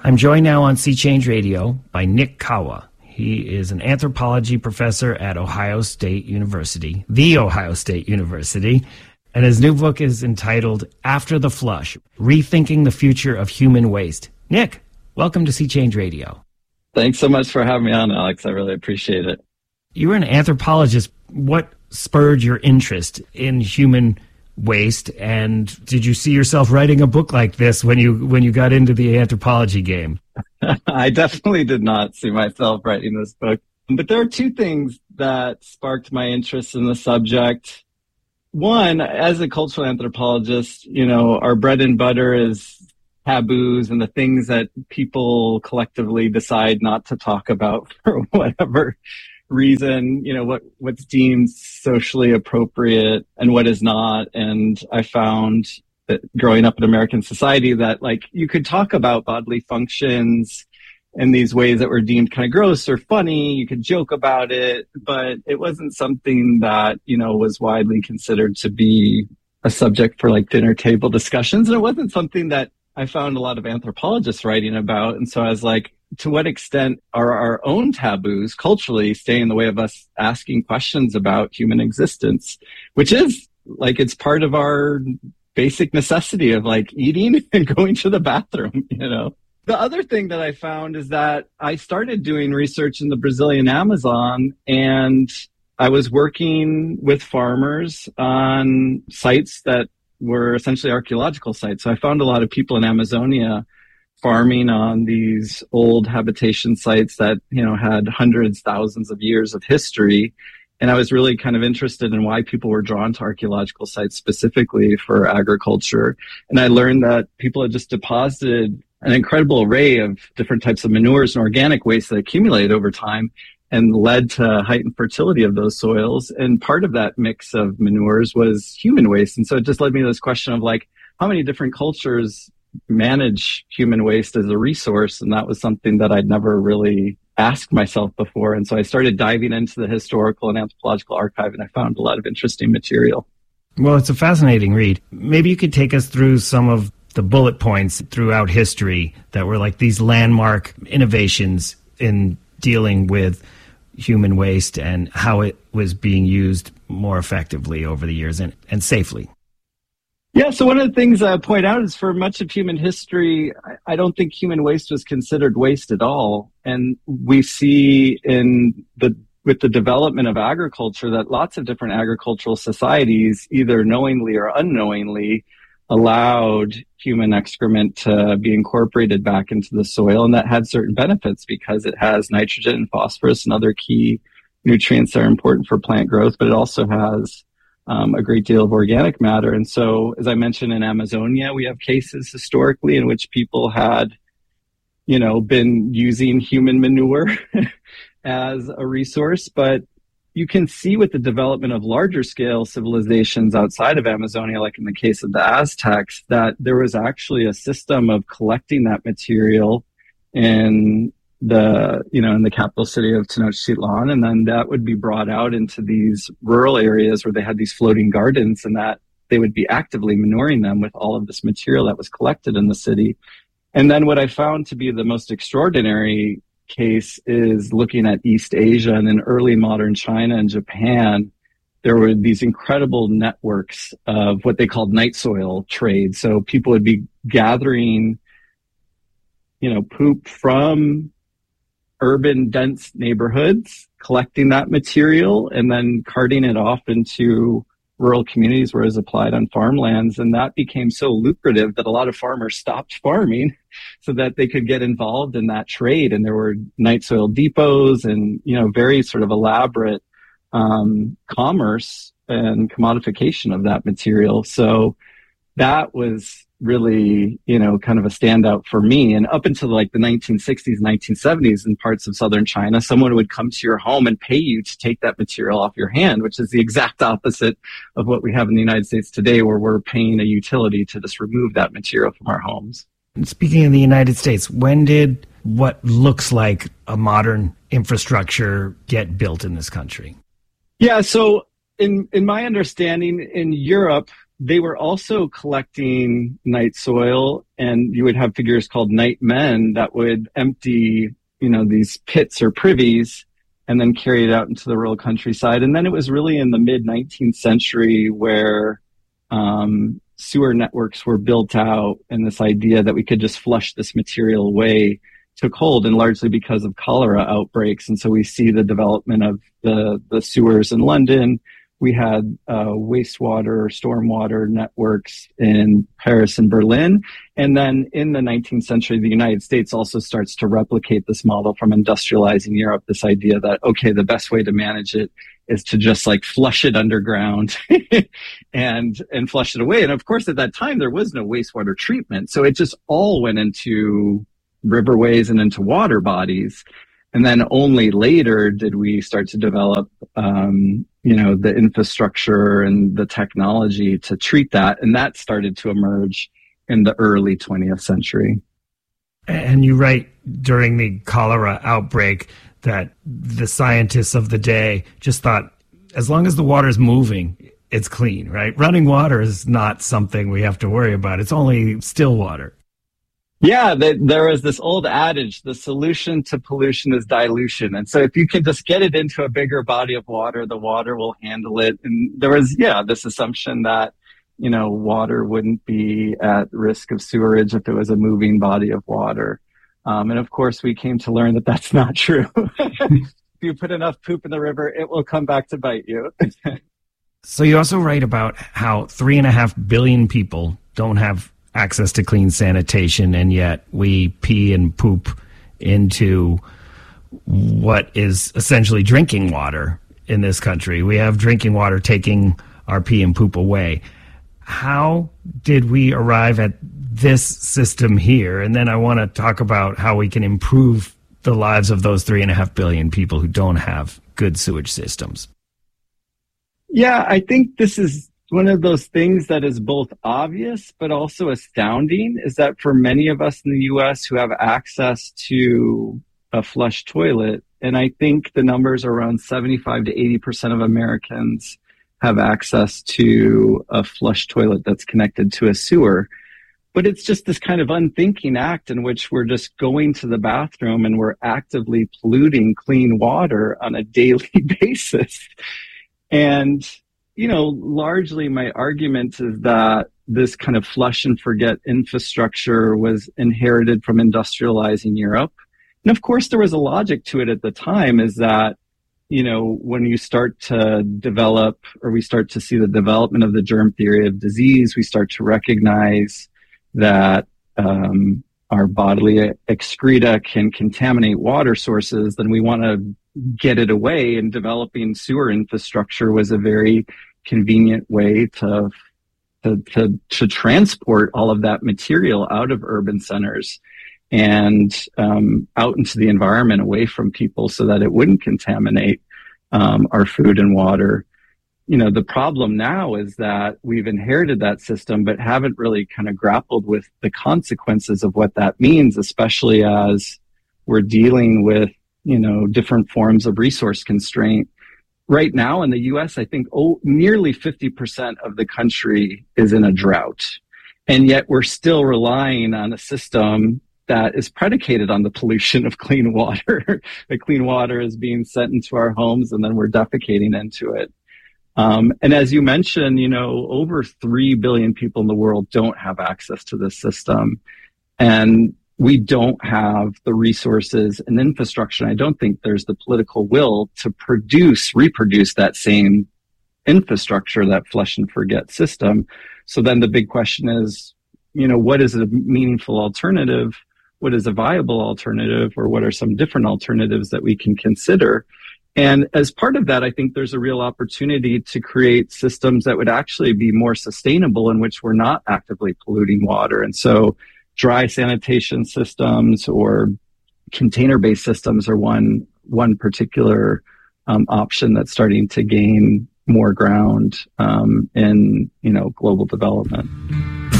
I'm joined now on Sea Change Radio by Nick Kawa. He is an anthropology professor at Ohio State University, The Ohio State University, and his new book is entitled After the Flush, Rethinking the Future of Human Waste. Nick, welcome to Sea Change Radio. Thanks so much for having me on, Alex. I really appreciate it. You're an anthropologist. What spurred your interest in human waste, and did you see yourself writing a book like this when you got into the anthropology game? I definitely did not see myself writing this book. But there are two things that sparked my interest in the subject. One, as a cultural anthropologist, our bread and butter is taboos and the things that people collectively decide not to talk about for whatever reason, what's deemed socially appropriate and what is not. And I found that growing up in American society that you could talk about bodily functions in these ways that were deemed kind of gross or funny. You could joke about it, but it wasn't something that, was widely considered to be a subject for dinner table discussions. And it wasn't something that I found a lot of anthropologists writing about. And so I was like, to what extent are our own taboos culturally staying in the way of us asking questions about human existence, which is it's part of our basic necessity of eating and going to the bathroom, The other thing that I found is that I started doing research in the Brazilian Amazon, and I was working with farmers on sites that were essentially archaeological sites. So I found a lot of people in Amazonia farming on these old habitation sites that, had hundreds, thousands of years of history. And I was really kind of interested in why people were drawn to archaeological sites specifically for agriculture. And I learned that people had just deposited an incredible array of different types of manures and organic waste that accumulated over time and led to heightened fertility of those soils. And part of that mix of manures was human waste. And so it just led me to this question of how many different cultures manage human waste as a resource. And that was something that I'd never really asked myself before. And so I started diving into the historical and anthropological archive, and I found a lot of interesting material. Well, it's a fascinating read. Maybe you could take us through some of the bullet points throughout history that were these landmark innovations in dealing with human waste and how it was being used more effectively over the years and safely. Yeah, so one of the things I point out is for much of human history, I don't think human waste was considered waste at all. And we see with the development of agriculture that lots of different agricultural societies, either knowingly or unknowingly, allowed human excrement to be incorporated back into the soil. And that had certain benefits because it has nitrogen and phosphorus and other key nutrients that are important for plant growth, but it also has a great deal of organic matter. And so, as I mentioned, in Amazonia, we have cases historically in which people had, been using human manure as a resource. But you can see with the development of larger scale civilizations outside of Amazonia, like in the case of the Aztecs, that there was actually a system of collecting that material in in the capital city of Tenochtitlan, and then that would be brought out into these rural areas where they had these floating gardens, and that they would be actively manuring them with all of this material that was collected in the city. And then what I found to be the most extraordinary case is looking at East Asia and in early modern China and Japan. There were these incredible networks of what they called night soil trade. So people would be gathering, poop from urban dense neighborhoods, collecting that material and then carting it off into rural communities where it was applied on farmlands. And that became so lucrative that a lot of farmers stopped farming so that they could get involved in that trade. And there were night soil depots and, very sort of elaborate commerce and commodification of that material. So that was really, kind of a standout for me. And up until the 1960s, 1970s in parts of southern China, someone would come to your home and pay you to take that material off your hand, which is the exact opposite of what we have in the United States today, where we're paying a utility to just remove that material from our homes. And speaking of the United States, when did what looks like a modern infrastructure get built in this country? Yeah, so in my understanding, in Europe, they were also collecting night soil, and you would have figures called night men that would empty, these pits or privies and then carry it out into the rural countryside. And then it was really in the mid-19th century where sewer networks were built out, and this idea that we could just flush this material away took hold, and largely because of cholera outbreaks. And so we see the development of the sewers in London. We had wastewater, stormwater networks in Paris and Berlin. And then in the 19th century, the United States also starts to replicate this model from industrializing Europe, this idea that, okay, the best way to manage it is to just like flush it underground and flush it away. And of course, at that time, there was no wastewater treatment. So it just all went into riverways and into water bodies. And then only later did we start to develop, the infrastructure and the technology to treat that. And that started to emerge in the early 20th century. And you write during the cholera outbreak that the scientists of the day just thought, as long as the water's moving, it's clean, right? Running water is not something we have to worry about. It's only still water. Yeah, there was this old adage, the solution to pollution is dilution. And so if you can just get it into a bigger body of water, the water will handle it. And there was, this assumption that, water wouldn't be at risk of sewerage if it was a moving body of water. And of course, we came to learn that that's not true. If you put enough poop in the river, it will come back to bite you. So you also write about how 3.5 billion people don't have access to clean sanitation, and yet we pee and poop into what is essentially drinking water in this country. We have drinking water taking our pee and poop away. How did we arrive at this system here? And then I want to talk about how we can improve the lives of those 3.5 billion people who don't have good sewage systems. Yeah, I think this is one of those things that is both obvious but also astounding, is that for many of us in the U.S. who have access to a flush toilet, and I think the numbers are around 75 to 80% of Americans have access to a flush toilet that's connected to a sewer. But it's just this kind of unthinking act in which we're just going to the bathroom and we're actively polluting clean water on a daily basis. And largely my argument is that this kind of flush and forget infrastructure was inherited from industrializing Europe. And of course, there was a logic to it at the time, is that, when you start to develop, or we start to see the development of the germ theory of disease, we start to recognize that our bodily excreta can contaminate water sources, then we want to get it away, and developing sewer infrastructure was a very convenient way to transport all of that material out of urban centers and out into the environment away from people so that it wouldn't contaminate our food and water. The problem now is that we've inherited that system, but haven't really kind of grappled with the consequences of what that means, especially as we're dealing with different forms of resource constraint. Right now in the U.S., I think nearly 50% of the country is in a drought. And yet we're still relying on a system that is predicated on the pollution of clean water. The clean water is being sent into our homes, and then we're defecating into it. And as you mentioned, over 3 billion people in the world don't have access to this system. And we don't have the resources and infrastructure. I don't think there's the political will to reproduce that same infrastructure, that flush and forget system. So then the big question is, what is a meaningful alternative? What is a viable alternative? Or what are some different alternatives that we can consider? And as part of that, I think there's a real opportunity to create systems that would actually be more sustainable, in which we're not actively polluting water. And so dry sanitation systems or container-based systems are one particular option that's starting to gain more ground in global development.